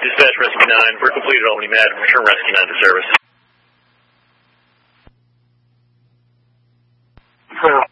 Dispatch Rescue 9, we're completed Albany Med. Return Rescue 9 to service.